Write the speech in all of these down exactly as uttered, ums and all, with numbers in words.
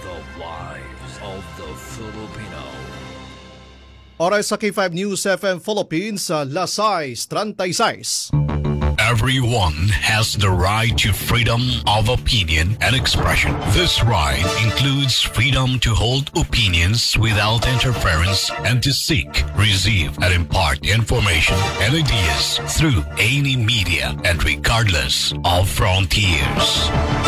The lives of the Filipino. Oras sa K five News F M Philippines sa Las seis treinta y seis. Everyone has the right to freedom of opinion and expression. This right includes freedom to hold opinions without interference and to seek, receive, and impart information and ideas through any media and regardless of frontiers.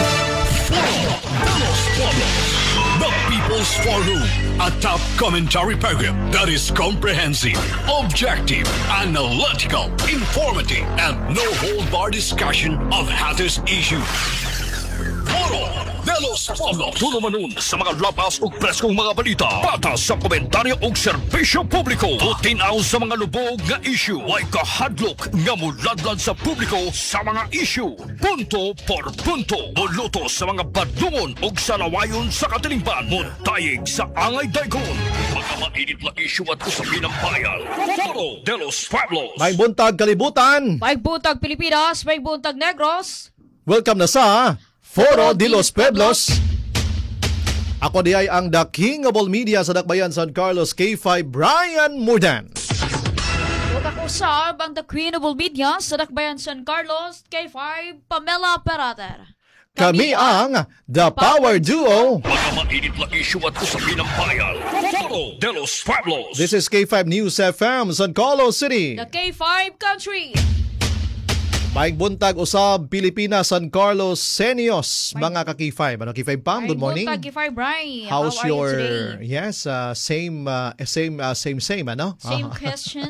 The People's Forum, a top commentary program that is comprehensive, objective, analytical, informative, and no-hold-bar discussion of hottest issues. Foro de los Pueblos. Tulumanon sa mga labas ug preskong mga balita. Patas sa komentaryo ug serbisyo publiko. Tutinaw sa mga lubog nga issue. Way kahadlok nga muladlad sa publiko sa mga issue. Punto por punto. Muluto sa mga badungon ug salawayon sa katilingban. Muntayig sa angay daykon. Mga mainit na issue at usapin ng bayan. Foro de los Pueblos. May buntag kalibutan. May buntag Pilipinas, may buntag Negros. Welcome na sa Foro de los Pueblos. Ako di ay ang the king of all media sa Dakbayan San Carlos, K five Brian Murdan. Huwag ako usab ang the queen of all media sa Dakbayan San Carlos, K five Pamela Perater. Kami ang The Power Duo. Mga mainit na issue at usapin ng bayan. Foro de los Pueblos. This is K five News F M San Carlos City. The K five Country. Maing buntag usab Pilipinas, San Carlos, Senios, mga ka-K five. Ano K five Pam? Good morning. May buntag K five Bri. How's How are your you today? yes, uh, same uh, same uh, same same ano? Same Aha. question.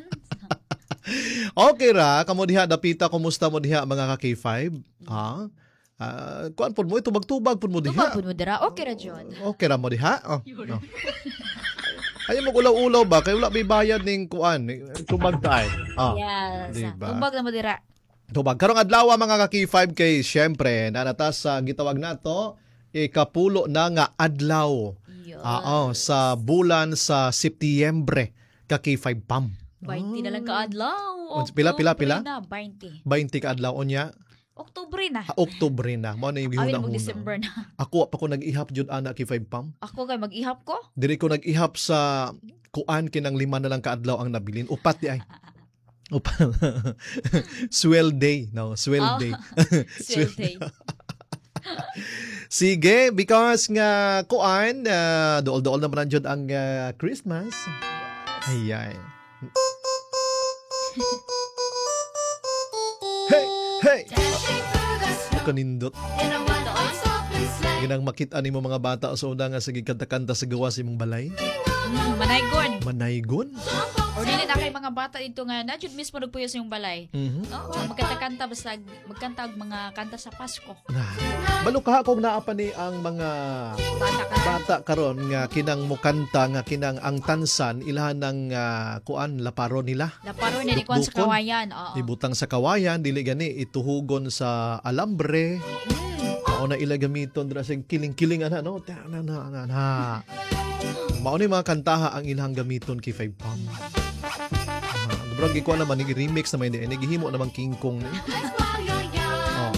Okay ra, kamo diha dapita, kumusta mo diha mga ka-K five? Ha? Uh, kuan pud mo tubag-tubag pud mo diha. Tubag pud mo dira. Okay ra John. Okay ra mo diha? Oh. No. Ay mo ulaw-ulaw ba kay wala may bayad ning kuan, tubag taay. Ah. Yes. diba? Tubag na mo dira. Tubag. Karong adlaw mga ka-K five kay syempre nanatas sa gitawag nato ikapulo na nga adlaw. Oo, sa bulan sa Setyembre ka K five Pam. twenty na lang ka adlaw. Oh, pila, pila, pila? Na, twenty. twenty ka adlaw unya. Oktubre na. Ha, Oktubre na. Mo na yung Awin gihuna mo December na. Ako pa ko nag-ihap jud ana K five Pam. Ako kay mag-ihap ko. Diri ko nag-ihap sa kuan kinang lima na lang ka adlaw ang nabilin. Upat di ay. Upat. Swell day, no, swell Oh, day. Swell day. Sige, because nga kuan uh, dool-dool naman jud ang uh, Christmas. Ayan. Hey, hey. Kanindot. Ginang makita nimo mga bata sa una nga sige kanta-kanta sa gawas imong balay. Mm, manaygon. Manaygon. Or dili na kay mga bata dito nga na jud mismo nagpuyo sa yung balay. Mhm. No, magkanta-kanta basta magkanta og mga kanta sa Pasko. Nah, balo ka kung naa pa ni ang mga Bata ka. bata karon nga kinang mukanta nga kinang ang tansan ilahan ng uh, kuan laparo nila. Naparo na ni kon sa Dukdukon. kawayan. Oo. Ibutang sa kawayan dili gani ituhugon sa alambre. Mao na ila gamiton dira sa kiling-kiling ana no. Ta- na na na. na. Mao ni mga kantaha ang ilang gamiton kay five Pam. Bro, gikuha naman, nag-remix naman yun. Nagihimo naman King Kong. Eh. Oh.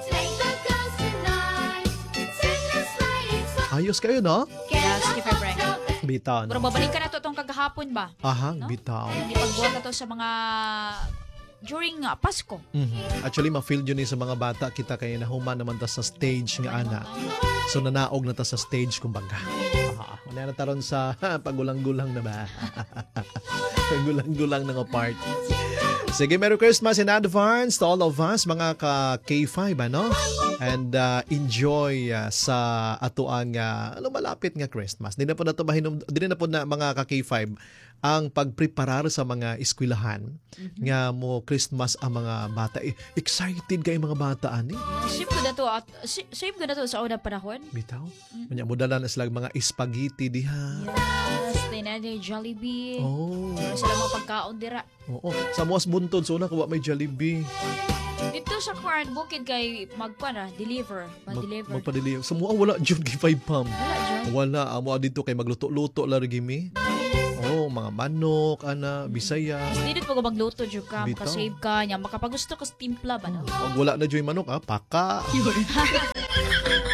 Ayos kayo, no? Yes, K five Brian. Bitaw, Pero no? babalik ka na to tong kagahapon ba? Aha, No? bitaw. Hindi pagbuhat na to sa mga during uh, Pasko. Mhm. Actually, ma-feel yun eh sa mga bata. Kita kayo nahuman naman ta sa stage nga ana. So, nanaog na ta sa stage, kumbaga. Ah, wala na taron sa pagulang-gulang na ba? Pagulang-gulang na nga part. Sige, Merry Christmas in advance to all of us, mga ka-K five, ano? And uh, enjoy uh, sa ato ang uh, ano, malapit nga Christmas. Di na po na ito mahinom, di na po na mga ka-K five ang pagpreparar sa mga eskwelahan mm-hmm. nga mo Christmas ang mga bata. Eh, excited kayo mga bata, ani? Same ko na to, at, si- same ko na to sa unang panahon. Bitaw? Manya mo dala na sila mga spaghetti diha. Yes, tinanay Jollibee. Oh. Pero sila mga pagkaon dira. Oo. Sa muwas buntod, so na kuha may Jollibee. Dito sa Kuan, bukid kay magkuan ra, deliver. Mag, Mag-deliver. magpadili. Sa mua wala jud kay five Pam. Wala, John. Wala, amo dito kay magluto-luto la gimi. Oh, mga manok, ana, bisaya. Dito po ko magluto jud ka, Bitaw. makasave ka niya, makapagusto ko sa timpla ba na? Pag wala na joy manok, ah, paka. Wala naman ka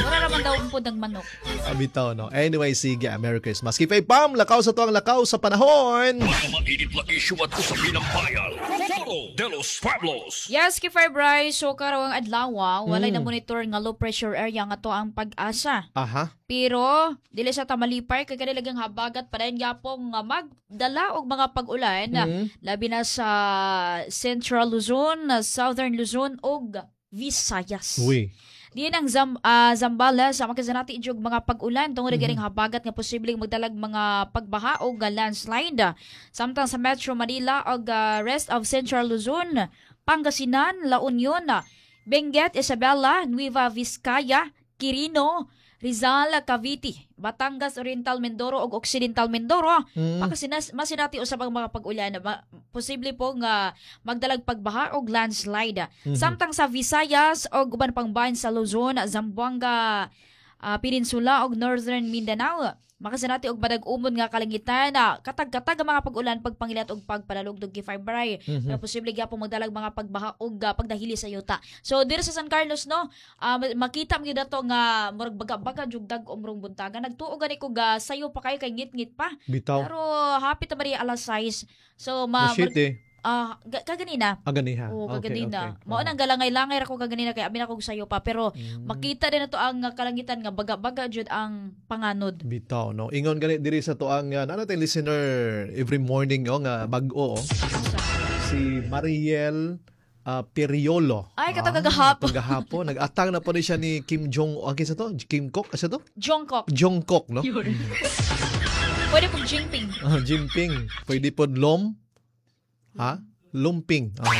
Ilaw po ng manok. Abitaw, no? Anyway, sige, Merry Christmas. Kifay Pam, lakaw sa tuwang lakaw sa panahon. Mga mainit na issue at usapin ng bayan. Foro de los Pueblos. Yes, Kifay Bryce, so karawang adlaw, walay Mm. na monitor nga low pressure area nga to ang pag-asa. Aha. Pero dili sa tamalipay kay kanilang habagat pa rin gyapon nga magdala og mga pag-ulan Mm. labi na sa Central Luzon, Southern Luzon ug Visayas. Uy. Diyan ang Zam, ah, Zambales sa makazanati idyog mga pag-ulan tungod Mhm. mm habagat nga posibleng magdalag mga pagbaha o landslide. Samtang sa Metro Manila o rest of Central Luzon, Pangasinan, La Union, Benguet, Isabela, Nueva Vizcaya, Quirino, Rizal, Cavite, Batangas, Oriental Mindoro ug Occidental Mindoro. Mm. Pakasinas masinati usab ang mga pag-ulan ma- posible po nga magdalag pagbaha o landslide. Mhm. Samtang sa Visayas o uban pang bahin sa Luzon, Zamboanga ah, Peninsula o Northern Mindanao, makasinati og badag umon nga kalangitan na katag-katag ang mga pag-ulan pagpangilat og pagpalalugdog kay February. Mhm. Pero posible gyapon magdalag mga pagbaha og ah, pagdahili sa yuta. So diri sa San Carlos no, ah, ma- makita mo gyud ato nga murag baga-baga jugdag umrong buntaga. Nagtuo gani ko ga sayo pa kay kay ngit-ngit pa. Bitaw. Pero hapit na bari alas sais. So ma Mashit eh. ah ga- kaganina. Aganiha. Oo, Okay, kaganina. okay. Mao nang galangay-langay ra ko kaganina kay abi na ko sayo pa pero Mm. makita din nato ang nga kalangitan nga baga-baga jud ang panganod. Bitaw, no? Ingon gani diri sa tuang uh, nana tay listener every morning oh, nga bag-o oh. Si Mariel uh, Periolo. Ay, katag Ah, kagahapon. kagahapon. Nag-atang na po ni siya ni Kim Jong, ang kisa to? Kim Kok? Asa to? Jungkook. Jungkook, no? Pwede pong Jinping. Ah, Jinping. Pwede po Lom? Ha? Lumping. Ah.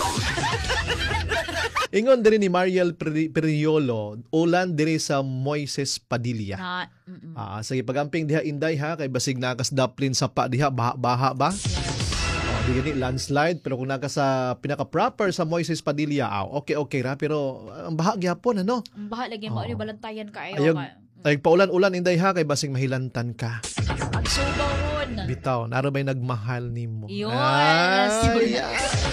Ingon diri ni Mariel Peri- Periolo, ulan diri sa Moises Padilla. Na, mm-mm. Ah, sige pagamping diha inday ha kay basig nakas daplin sa pa diha baha-baha ba? Oh, di gani landslide pero kung naka sa pinaka proper sa Moises Padilla, ah, okay okay ra pero ang baha gyapon ano. Ang baha lagi mo Oo. ni balantayan ka ayo Ayog, ka. ay paulan-ulan inday ha kay basig mahilantan ka. Pagsubaw ron. Bitaw, naro bay nagmahal nimo. Yun. Ah, yeah.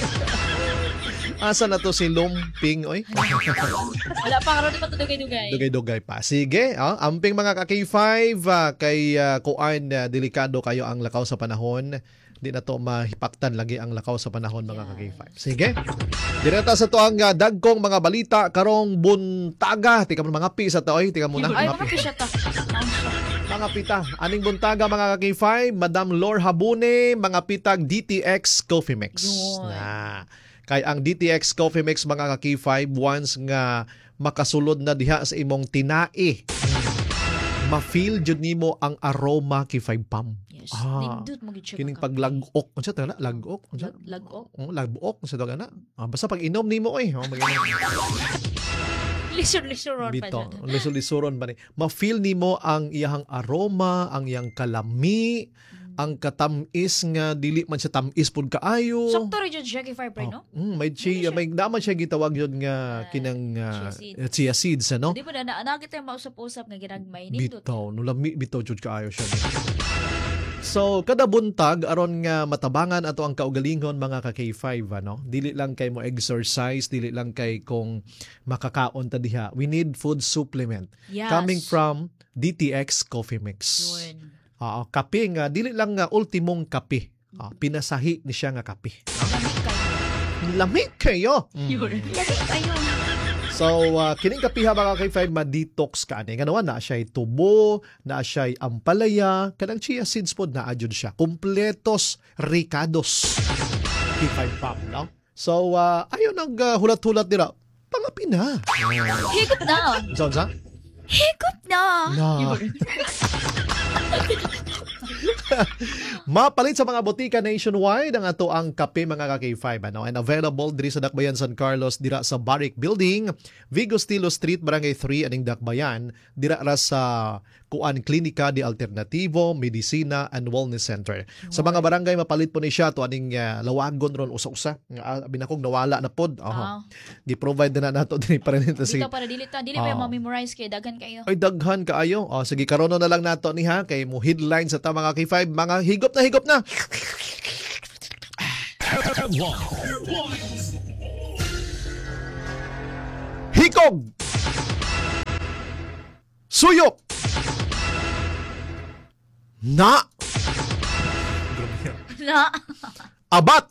Asa na to si Lumping oy? Wala pa karon pa dugay-dugay. Dugay-dugay pa. Sige, ah, amping mga ka-K five ah, kay uh, kuan ah, delikado kayo ang lakaw sa panahon. Di na to mahipaktan lagi ang lakaw sa panahon mga ka-K five. Sige. Direta sa to ang ah, dagkong mga balita karong buntaga. Tika mo mga pi sa to oy, tika muna. Ay, Mga mga pi. pisya ta. Ang siya. Mga pita, aning buntaga mga ka-K five, Madam Lor Habune, mga pitag D T X Coffee Mix. Yun. Na. Kay ang D T X Coffee Mix mga ka-K five, once nga makasulod na diha sa imong tinai, ma-feel jud nimo ang aroma K five Pam. Yes. Ah, Nindot mo gid siya. Kining ka- paglag-ok, unsa ta na? Lag-ok, unsa? Lag- Lag-ok. Oh, lag-ok unsa daw na? Ah, basta pag inom nimo oy, oh, mag-inom. Lisur-lisuron pa Bito, dyan. lisod-lisuron ba ni? Ma-feel nimo ang iyang aroma, ang iyang kalami, ang katamis nga dili man siya tamis pud kaayo. Sakto rin dyan siya kay Firebrain, no? Mm, may chia, may naman siya gitawag yun nga kinang chia uh, seeds. chia seeds ano. Di ba na, na, na kita yung mausap-usap nga ginagmay. Nindot. Bitaw, nulami bitaw jud kaayo siya. So, kada buntag aron nga matabangan ato ang kaugalingon mga ka K five ano. Dili lang kay mo exercise, dili lang kay kung makakaon ta diha. We need food supplement Yes. coming from D T X Coffee Mix. Yun. Ah, kape nga dili lang nga ultimong kape. Ah, pinasahi ni siya nga kape. Lamig kayo. Lamig kayo. Yun. Lamig kayo. So, uh, kining kapiha mga K five ma-detox ka ani. Ganawa na siya'y tubo, na siya'y ampalaya, kanang chia seeds pod na adjud siya. Kompletos ricados. K five Pam, no? So, uh, ayo nag uh, hulat-hulat dira. Pangapi na. Higop na. Sa sa? Higop na. Na. Mapalit sa mga botika nationwide ang ato ang kape mga ka K five ano, and available diri sa Dakbayan San Carlos dira sa Barrick Building, Vigo Stilo Street, Barangay three aning Dakbayan, dira ra sa Kuan Klinika de Alternativo, Medicina and Wellness Center. Sa mga barangay mapalit po ni siya to aning uh, lawagon ron usa-usa. Nga binakog nawala na pod. Oho. Ah. Gi-provide na nato dinhi para nito Dito sige. para dili ta. Dili pa Ah. ma-memorize kay daghan kayo. Ay daghan kaayo. O sige karono na lang nato ni ha kay mo headline sa ta mga K five, mga higop na higop na. Hikog. Suyop. Na. Na. Abat.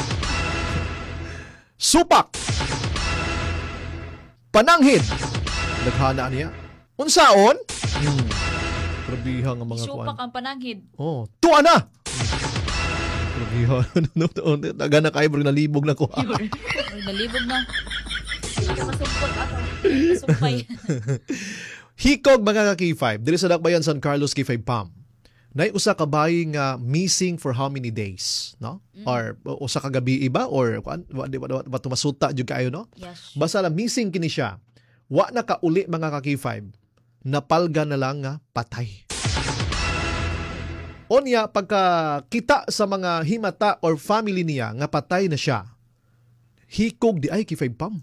Supak. Pananghid. Daghana niya. Unsaon? Hmm. Grabihang ang mga Isupak kuan. ang pananghid. Oh, tuwa na. Grabihang. Taga na kayo, nalibog na ko. Ay, nalibog na. Masumpot ako. Masumpay. Hikog mga ka-K five. Diri sa Dakbayan, San Carlos, K five Pam. Nay usa ka bayi nga missing for how many days, no? Mm. Or usa ka gabi iba or kuan wa di ba ba tumasuta jud kaayo, no? Yes. Basta lang missing kini siya. Wa na kauli mga ka-K five. Napalga na lang nga patay. Onya pagka kita sa mga himata or family niya nga patay na siya. Hikog di ay K five Pam.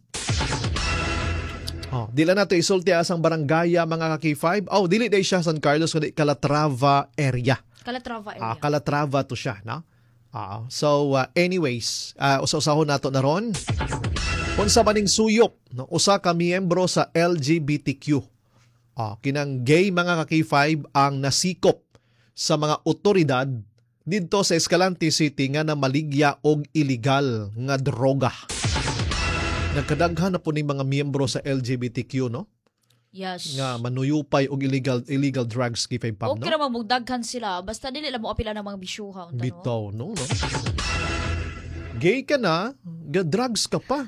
Oh, dili na nato isulti asang barangaya mga ka-K five. Oh, dili day siya San Carlos kundi Calatrava area. Calatrava Ah, area. Calatrava to siya, no? Ah, so uh, anyways, uh, usa-usahon nato na ron. Unsa maning suyop, no? Usa ka miyembro sa L G B T Q. Ah, kinang gay mga ka-K five ang nasikop sa mga otoridad didto sa Escalante City nga na maligya og illegal nga droga. Nagkadaghan na po ni mga miyembro sa L G B T Q, no? Yes. Nga manuyupay og illegal illegal drugs K five Pam, Okay no? naman magdaghan sila. Basta dili lang mo apila ng mga bisyuha. unta, no? Bitaw, no? no? Gay ka na, ga-drugs ka pa.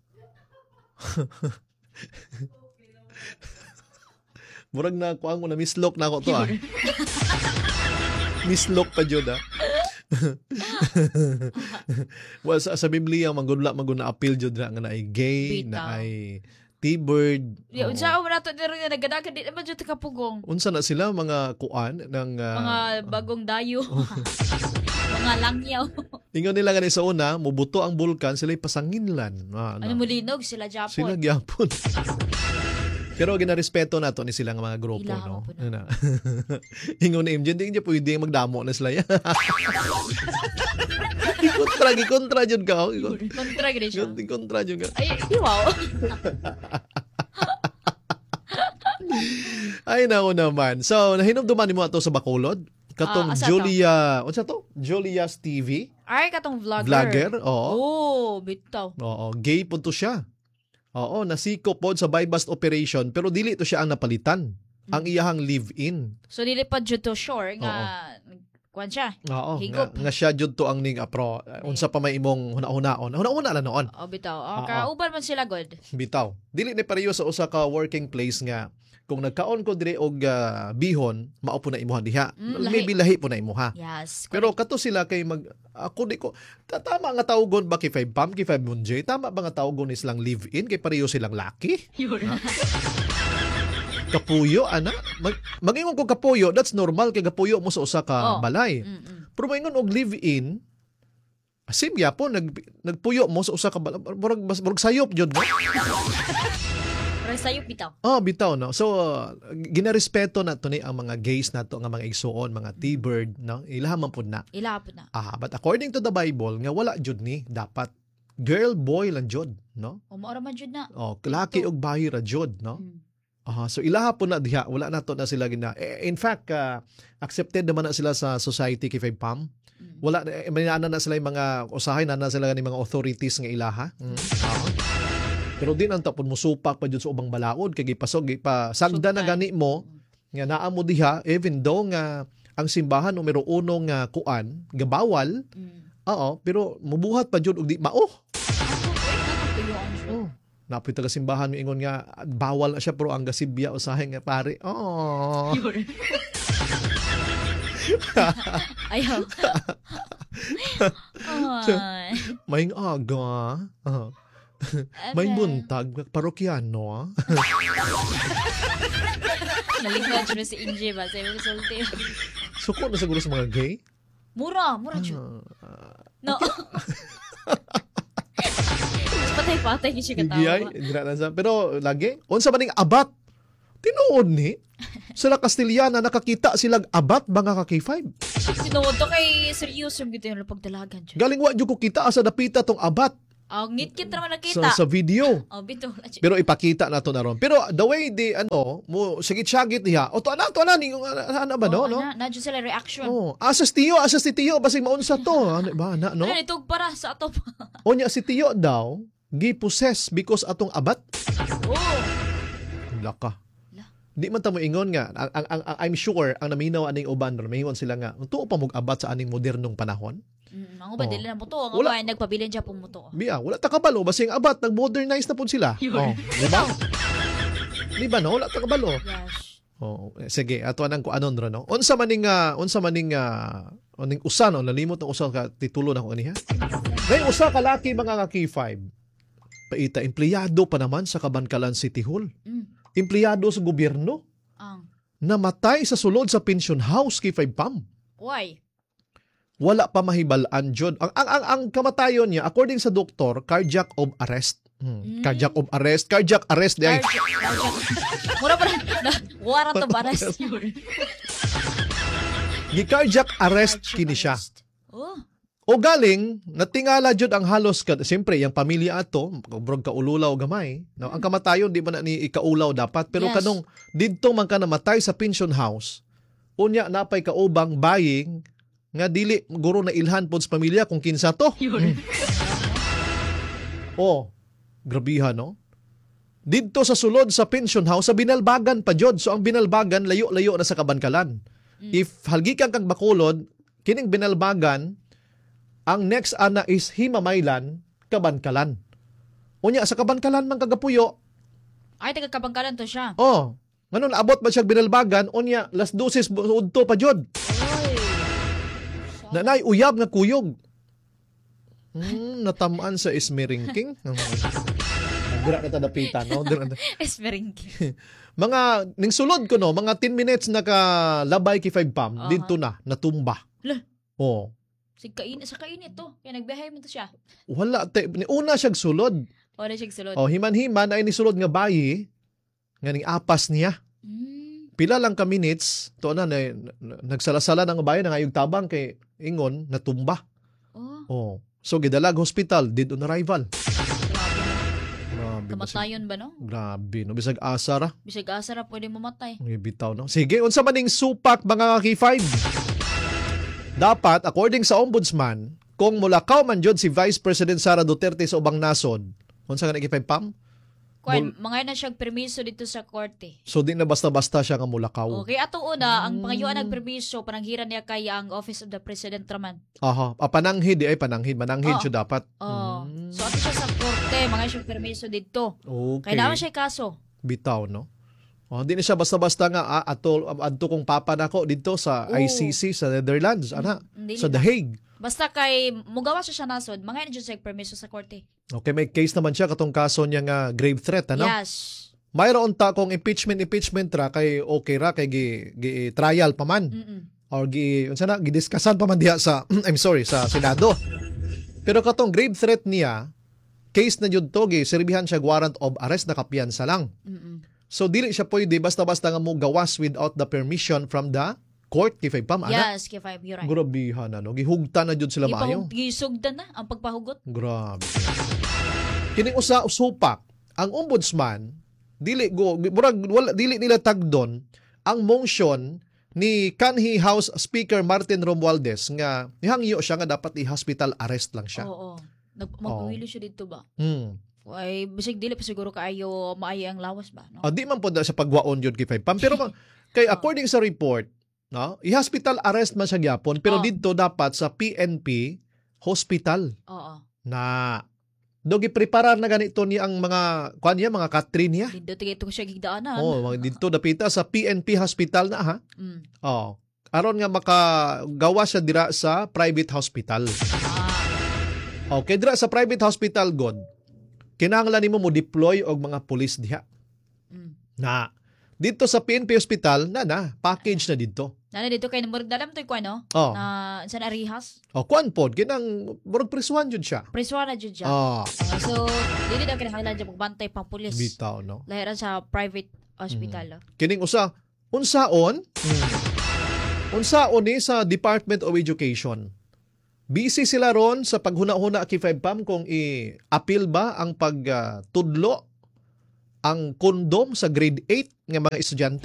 Murag na kuang mo na mislok na ako to ah. Mislok pa jud ah. Well, sa, sa Biblia magudla maguna appeal jud na nga na ay gay, Bitaw. na ay T-bird. Yeah, Oo. unsa mo nato diri nga nagadagan di naman jud kapugong. Unsa na sila mga kuan ng ah, Mga bagong dayo. Mga langyaw. ingon nila gani sa una, mubuto ang bulkan, sila pasanginlan. Ah, Ano mo linog sila Japon. Sila gyapon. Pero ginarespeto nato ni sila nga mga grupo, Ilaha no? mo po na. Ano? Ingon na imdyan, di niya pwede magdamo na sila yan. Ikontra, ikontra dyan ka. oh. Ikon- Kontra gid siya. Ikontra dyan ka. Ay, di wow. Ay, nako naman. So, nahinumduman mo ato sa Bacolod. Katong Ah, asa to? Julia, unsa to? Julia's T V. Ay katong vlogger. Vlogger, oo. Oh, bitaw. Oo, gay po to siya. Oo, nasiko po sa buy-bust operation pero dili to siya ang napalitan. Ang iyahang live-in. So dili pa jud to sure nga kuan siya. Oo, nga, Higop. nga siya jud to ang ning apro. Unsa pa may imong huna-hunaon. Huna-huna lang noon. Oh, bitaw. Oo. Oh, kauban man sila god. Bitaw. Dili ni pareho sa usa ka working place nga kung nagkaon ko dire og ah, bihon, mao po na imuha diha. Mm, lahi. Maybe lahi po na imuha. Yes. Pero kato sila kay mag ako di ko ta- tama nga tawgon ba kay five Pam kay five Munjay, tama ba nga tawgon is lang live in kay pareho silang laki? Kapuyo ana mag, magingon ko kapuyo, that's normal kay kapuyo mo sa usa ka Oh. balay. Mm-mm. Pero maingon og live in asim po nag nagpuyo mo sa usa ka balay, murag bas- murag sayop jud mo. Pero sayo bitaw. Oh, bitaw no. So uh, ginarespeto nato ni ang mga gays nato nga mga igsuon, mga T-bird, no. Ilaha man pud na. Ila po na. Ah, but according to the Bible, nga wala jud ni dapat girl boy lang jud, no? O mao ra man jud na. Oh, laki og bahay ra jud, no? Mm. Ah, so ilaha po na diha, wala na to na sila gina. Eh, in fact, uh, accepted naman na sila sa society kay five Pam. Mm. Wala eh, manana na sila yung mga usahay na na sila ni mga authorities nga ilaha. Mm. Ah. Pero din ang tapon mo supak pa jud sa ubang balaod kay gipasog gipa sagda na Sugdan. gani mo nga naa mo diha even though nga ang simbahan numero uno nga kuan gabawal. Mm. Oo, pero mubuhat pa jud og di mao. Tuyuan jud. Oh. Napit taga simbahan ingon nga bawal na siya pero ang gasibya usahay nga pare. Oh. Ayaw. Ay. Maing aga. Uh, may buntag parokyano. ah. Nalingkod siya si Inje ba? Sabi ko sulti. Suko na siguro sa mga gay. Mura, mura jud. Ah, No. Patay-patay ni siya Giyay, katawa. dira na sa- pero lagi unsa man ning abat? Tinuod ni sila Kastiliana nakakita sila abat mga ka K five. Tinuod to kay seryoso yung gito yung pagdalagan jud. Galing wa jud ko kita asa dapita tong abat. Ang ngit-kit naman sa, nakita. sa video. Oh, bito. Pero ipakita na to na ron. Pero the way di ano, mo sigit-sagit niya. O to ana to ana ni ano ba no, Oh, no? ana, na dyan sila reaction. Oh, asa si Tiyo, asa si Tiyo basig maunsa to. Ano ba na no? Ano, itog para sa ato pa. Onya si Tiyo daw gi-possess because atong abat. Oh. Laka. La. Di man ta mo ingon nga ang, ang, ang, ang- I'm sure ang naminaw aning uban ron maingon sila nga tuo pa mog abat sa aning modernong panahon. Mm, ang uban, Oh. dili na mo to. Ang Wala. uban, nagpabilin siya po mo to. Biya, wala ta kabalo basig abat nag-modernize na pud sila. Oh, di ba? Di ba no? Wala ta kabalo. Yes. Oh, eh, sige, ato anang ko anon ron no. Unsa maning uh, unsa maning uh, aning usa no, nalimot ang usa ka titulo na ko ani ha. May usa ka laki mga ka K five. Paita empleyado pa naman sa Kabankalan City Hall. Mm. Empleyado sa gobyerno Ang, namatay sa sulod sa pension house K five Pam. why? Wala pa mahibalaan jud. Ang, ang ang ang kamatayon niya according sa doktor, cardiac of arrest. Hmm. Mm. Cardiac of arrest, cardiac arrest di ay. Cardiac. Cardiac. Mura pa rin. Wara to baras. Gi cardiac arrest kini siya. Oh. O galing, natingala jud ang halos ka, siyempre, yung pamilya ato, brog kaululaw gamay. No? Ang kamatayon, di ba na ni ikaulaw dapat? Pero Yes. kanong, didto man ka namatay sa pension house, unya napay kaubang buying, nga dili, guro na ilhan po sa pamilya kung kinsa to. Oh, grabihan, no? Didto sa sulod sa pension house, sa binalbagan pa jud. So ang binalbagan, layo-layo na sa Kabankalan. If halgikan kang Bacolod, kining binalbagan, ang next ana is Himamaylan, Kabankalan. Unya sa Kabankalan man kagapuyo. Ay, taga-kabangkalan to siya. Oh, nganon abot ba siya binalbagan unya las dosis udto pa jud. Oy. Nanay uyab nga kuyog. Hmm, natamaan sa ismeringking. Dira na ta dapitan, no? Dira na- Esmeringki. Mga ning sulod ko no, mga ten minutes nakalabay ki five pam, Aha. didto na natumba. Lah. Oh. Sig kain sa kainit to. Kaya nagbiyahe mo to siya. Wala te ni una siya sulod. O na siya sulod. Oh, himan-himan ay ni sulod nga bayi nga ning apas niya. Mm. Pila lang ka minutes to na, na, na nagsalasala ng bayi na ngayong tabang kay ingon natumba. Oh, Oh. So gidalag hospital dead on arrival. grabe. Grabe. basig- Kamatayon ba, no? Grabe no bisag asara. Bisag asa ra pwede mamatay. May bitaw no. Sige, unsa maning supak mga K five? Dapat according sa ombudsman, kung mulakaw man jud si Vice President Sara Duterte sa ubang nasod, unsa nga K five pam? Kuan, mga na siyang permiso dito sa korte. So di na basta-basta siya nga mulakaw. Okay, atong una, ang pangayuan nagpermiso, pananghiran niya kay ang Office of the President raman. Aha, ah, pananghid di ay pananghid, mananghid Oo. siya dapat. Oh. Mm. So ato siya sa korte, mga siyang permiso dito. Okay. Kaya naman siya kaso. Bitaw no. Oh, di na siya basta-basta nga ah, ato adto kong papa nako dito sa Oo. I C C sa Netherlands, ana, Hindi sa nila. The Hague. Basta kay mugawa siya siya nasod, mga na siya permiso sa korte. Okay, may case naman siya katong kaso niya nga grave threat, ano? Yes. Mayroon ta kung impeachment impeachment ra kay okay ra kay gi, gi trial pa man Mm-mm. or gi unsa na gidiskussan pa man diha sa I'm sorry sa Senado. Pero katong grave threat niya, case na jud to gi serbihan siya warrant of arrest na kapiyansa lang. Mm-mm. So dili siya pwede basta-basta nga mo gawas without the permission from the court kay pam ana. Yes, kay five, you're right. Grabihan ano, gihugta na jud sila maayo. Ipahug- Gisugdan na ang pagpahugot. Grabe. Kining usa usupak ang ombudsman dili go murag wala dili nila tagdon ang motion ni kanhi House Speaker Martin Romualdez nga ihangyo siya nga dapat i-hospital arrest lang siya. Oo. Nag magpawili siya dito ba? Hmm. Ay, bisig dili pa siguro kaayo maayo ang lawas ba, no? Ah, di man po sa pagwaon yun kay five pam pero ma- kay according sa report, no, i-hospital arrest man siya gyapon pero Oh. didto dapat sa P N P hospital Oo. na dogi preparar na ganito ni ang mga kuan niya mga katrin niya. Dito tigay ito siya gigdaanan. Oh, mga dito dapita sa P N P hospital na ha. Mm. Oh. Aron nga makagawa siya dira sa private hospital. Ah, Okay, dira sa private hospital god. Kinahanglan nimo mo deploy og mga pulis diha. mm. Na dito sa P N P hospital na na package na dito. Nana dito kay murag dalam to kuan, no? Oh. Na sa arihas. Oh, kuan pod kinang murag prisuhan jud siya. Preswana jud siya. Ah, Ah, so, dili daw kinahanglan dyan magbantay pang pulis. bitaw no. Lahiran sa private hospital. ah. Kining usa unsaon? Hmm. Unsaon ni sa Department of Education Busy sila ron sa paghuna-huna K five Pam kung i-appeal ba ang pagtudlo ang kondom sa grade eight nga mga estudyante.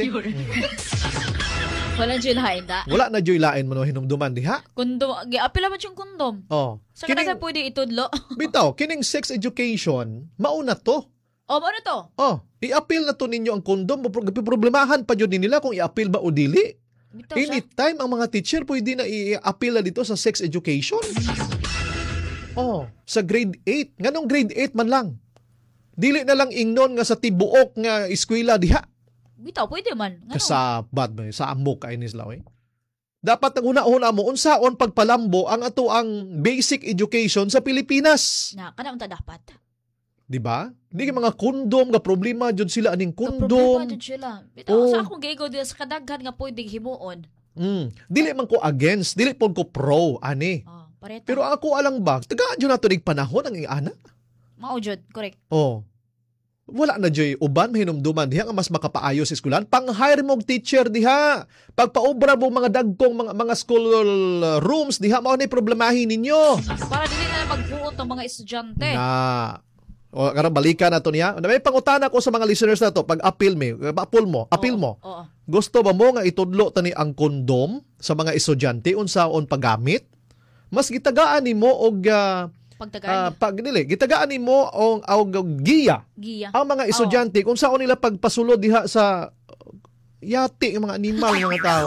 Wala dyan lain da. Wala na joy lain mo no hinumduman diha. Kondom, gi-apila ba yung kondom? Oh. Sa kanasa pwede itudlo. Bitaw, kining sex education, mauna to. O, ano to? Oh, i-appeal na to ninyo ang kondom. Problemahan pa yun nila kung i-appeal ba o dili. Bitaw siya. Anytime ang mga teacher pwede na i-appeal na dito sa sex education. Oh, sa grade eight. Nganong grade eight man lang? Dili na lang ingnon nga sa tibuok nga eskwela diha. Bitaw, pwede man. Ngano? Kasabad ba sa amok kay nisla eh. Dapat ang una-una mo unsaon pagpalambo ang ato ang basic education sa Pilipinas. Na, kana unta dapat. Di ba? Di ka mga kondom nga problema jud sila aning Problema kondom. dyan sila. Bitaw, Oh. sa akong gigaw dito sa kadaghan nga pwede himuon. Mm. Dili man ko against, dili po ko pro ani. Oh, pareta. Pero ako alang ba, taga jud nato nig panahon ang iana. Mao jud, correct. Oh. Wala na joy uban mahinumduman diha nga mas makapaayo sa eskwelahan. Pang-hire mo og teacher diha. Pagpaobra mo mga dagkong mga mga school uh, rooms diha mao ni problemahin ninyo. Para dili na magbuot ang mga estudyante. Na o karon balikan nato niya. May pangutana ko sa mga listeners nato pag appeal me, appeal mo, appeal mo. Oo. Gusto ba mo nga itudlo tani ang kondom sa mga estudyante unsaon paggamit? Mas gitagaan nimo og uh, Pagtagaan. pag dili, gitagaan nimo og og giya Giya. ang mga estudyante kung saan nila pagpasulod diha sa yati ng mga animal ng mga tao.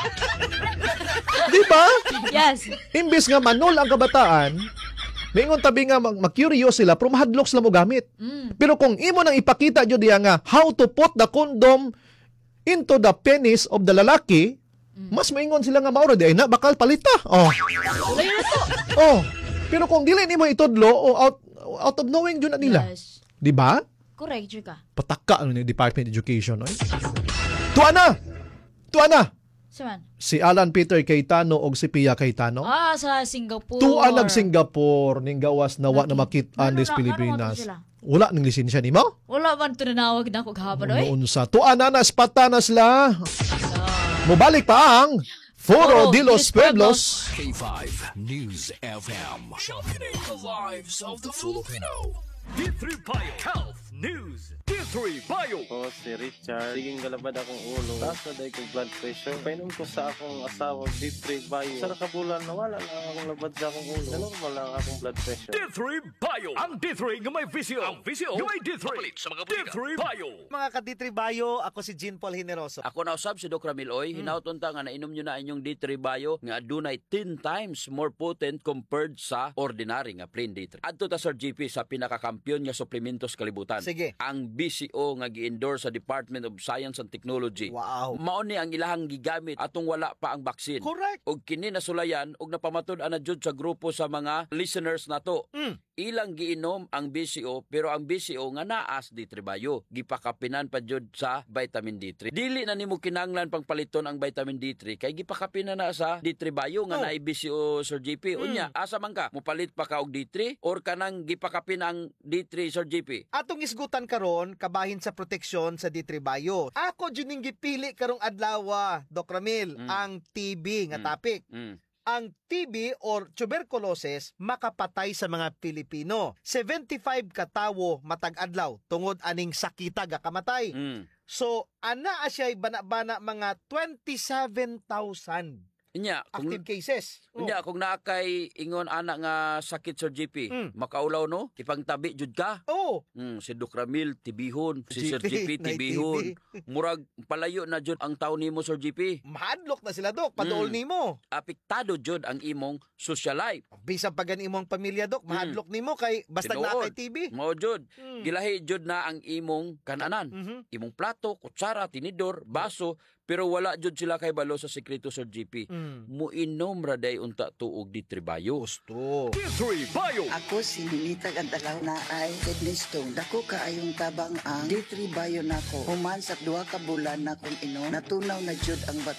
Di ba? Yes. Imbis nga manol ang kabataan, mingon tabi nga mag- mag-curious sila pero mahadlok sila mo gamit. Mm. Pero kung imo nang ipakita jud diha nga how to put the condom into the penis of the lalaki, mas maingon sila nga mauro di ay na bakal palita. Oh. Wala yun na to. Oh. Pero kung dili nimo itudlo o out out of knowing jud na nila. Yes. Di ba? Correct, jud ka. Pataka ano ni Department of Education, oy. Tuwa na. Tuwa na. Saman. Si Alan Peter Cayetano og si Pia Cayetano. Ah, sa Singapore. Tuwa nag Singapore ning gawas na wa na Laki. makit-an Ano dis na- Pilipinas. ano na to Wala ning lisensya nimo? Wala man to nanawag na ako kahapon, oy. Noon sa tuwa na nas patanas la. Ah. Mobalik pa ang Foro Foro de los de los Pueblos. K five News F M. Championing the lives of the Filipino. D three Bio Health News. D three Bio. Ako si Richard. Siging galabad akong ulo. Taas na dahil kong blood pressure. Painom ko sa akong asawa, D three Bio. Sa nakabulan, nawala lang akong labad sa akong ulo. Normal lang akong blood pressure. D three Bio. Ang D three nga may visio. Ang visio nga may D three. Kapalit sa mga D butika. three Bio. Mga ka-D three Bio, ako si Jean Paul Generoso. Ako na usab si Doc Ramil Oy, hinauton ta nga nainom nyo na inyong D three Bio nga adunay ten times more potent compared sa ordinary nga plain D three. Adto ta Sir G P sa pinakakampiyon nga suplementos kalibutan. Sige. Ang B C O nga gi-endorse sa Department of Science and Technology. Wow. Mao ni ang ilahang gigamit atong wala pa ang baksin. Correct. Og kini nasulayan og napamatud-an na jud sa grupo sa mga listeners nato. Mm. Ilang giinom ang B C O pero ang B C O nga naas D three Bio gipakapinan pa jud sa vitamin D three. Dili na nimo kinahanglan pang paliton ang vitamin D three kay gipakapinan na sa D three Bio nga Oh. naay B C O Sir G P. Mm. Unya, asa man ka mopalit pa ka og D three or kanang gipakapin ang D three Sir G P? Atong isgutan karon kabahin sa proteksyon sa D three Bio. Ako jud ning gipili karong adlaw, Doc Ramil, Mm. ang T B nga Mm. topic. Mm. Ang T B or tuberculosis makapatay sa mga Pilipino. seventy-five ka tawo matag adlaw tungod aning sakita ga kamatay. Mm. So ana asya bana-bana mga twenty-seven thousand Inya, kung active cases. Oh. Unya, kung naakay ingon anak nga sakit Sir G P, Mm. makaulaw no, ipangtabi jud ka. Oh. Mm, si Doc Ramil tibihon, si Sir G P, G P nay tibihon. Murag palayo na jud ang taon nimo Sir G P. Mahadlok na sila, Dok. Paduol Mm. nimo. Apektado jud ang imong social life. Bisan pa gani imong pamilya, Dok. Mahadlok nimo kay basta Tinuod. na kay T B. Mao jud. Mm. Gilahi jud na ang imong kananan. Mhm. Imong plato, kutsara, tinidor, baso, pero wala jud sila kay balo sa sekreto Sir G P. Mm. Muinom ra day unta tuog di tribayo. Gusto. D three Bio. Ako si Ninita Gandalaw na ay kidney stone. Dako kaayong tabang ang D three Bio nako. Human sa duha ka bulan na kung inom, natunaw na jud ang bato. D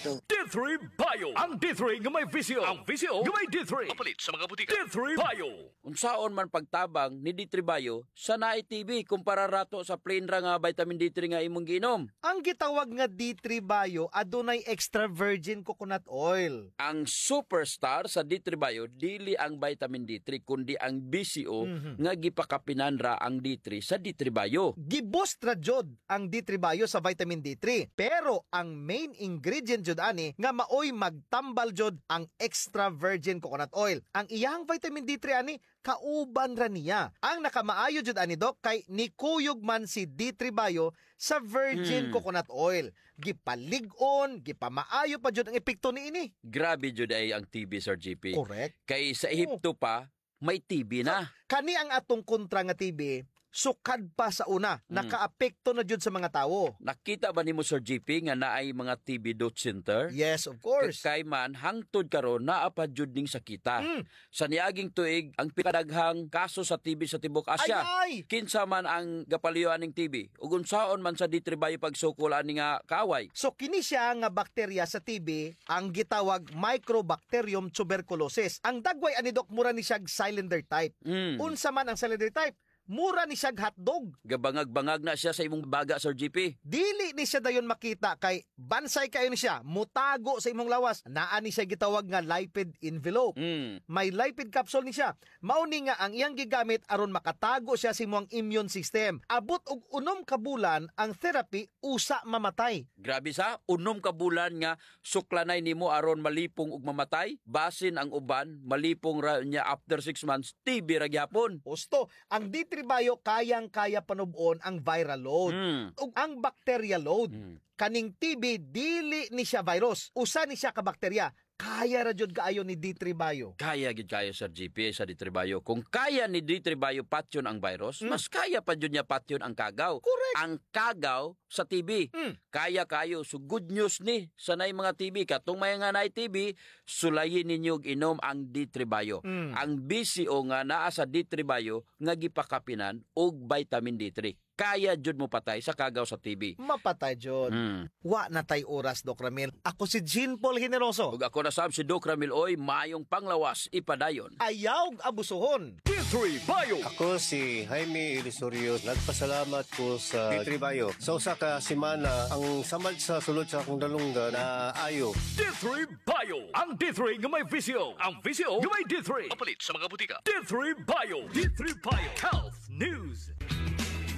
three Bio. Ang D three nga may visio. Ang visio nga may D three. Kapalit sa mga butika. D three Bio. Unsaon man pagtabang ni D three Bio sa naay T V kumpara rato sa plain ra nga vitamin D three nga imong giinom. Ang gitawag nga D three Bio adunay extra virgin coconut oil. Ang superstar sa D three Bio dili ang vitamin D three kundi ang B C O Mhm. nga gipakapinan ra ang D three sa D three Bio. Giboost ra jud ang D three Bio sa vitamin D three. Pero ang main ingredient jud ani nga maoy magtambal jud ang extra virgin coconut oil. Ang iyang vitamin D three ani kauban ra niya. Ang nakamaayo jud ani dok kay nikuyog man si D three Bio sa virgin Mm. coconut oil. Gipalig-on, gipamaayo pa jud ang epekto niini. Grabe jud ay ang T B, Sir G P. Correct. Kay sa Ehipto pa may T B na. Kani ang atong kontra nga T B, sukad pa sa una, Mm. nakaapekto na jud sa mga tawo. Nakita ba nimo, Sir G P, nga naay mga T B dot center? Yes, of course. Kay man hangtod karon naa pa jud ning sakita. Mm. Sa niaging tuig ang pikadaghang kaso sa T B sa tibuok Asya. Ay, ay! Kinsa man ang gapaliyuan ning T B ug unsaon man sa D three Bio pagsukol ani nga kaaway. So kini siya nga bakterya sa T B ang gitawag Microbacterium tuberculosis. Ang dagway ani dok mura ni siya cylinder type. Mm. Unsa man ang cylinder type? Mura ni siya hotdog. Gabangag-bangag na siya sa imong baga, Sir G P. Dili ni siya dayon makita kay bansay kayo ni siya, mutago sa imong lawas. Naa ni siya gitawag nga lipid envelope. Mm. May lipid capsule ni siya. Mauni nga ang iyang gigamit aron makatago siya sa imong immune system. Abot og unom ka bulan ang therapy usa mamatay. Grabe sa unom ka bulan nga suklanay nimo aron malipong ug mamatay. Basin ang uban malipong ra niya after six months T B ra gyapon. Gusto, ang D three Bio kayang-kaya panubon ang viral load Mm. ug ang bacteria load. Mm. Kaning T B dili ni siya virus, usa ni siya ka bakterya. Kaya ra jud kaayo ni D three Bio. Kaya gid kayo, Sir G P, sa D three Bio. Kung kaya ni D three Bio patyon ang virus, Mm. mas kaya pa jud niya patyon ang kagaw. Correct. Ang kagaw sa T B. Mm. Kaya kayo. So good news ni sa nay mga T B. Katong may nga nay T B, sulayin ninyo og inom ang D three Bio. Mm. Ang B C O nga naa sa D three Bio nga gipakapinan og vitamin D three. Kaya jud mo patay sa kagaw sa T B. Mapatay jud. Mm. Wa na tay oras, Doc Ramil. Ako si Jean Paul Generoso. Ug ako na sab si Doc Ramil Oy, mayong panglawas ipadayon. Ayaw abusuhon. D three Bio. Ako si Jaime Ilisorio. Nagpasalamat ko sa D three Bio. Sa usa ka semana, ang samad sa sulod sa akong dalungga na ayo. D three Bio. Ang D three nga may visio. Ang visio nga may D three. Kapalit sa mga butika. D three Bio. D three Bio. Health News.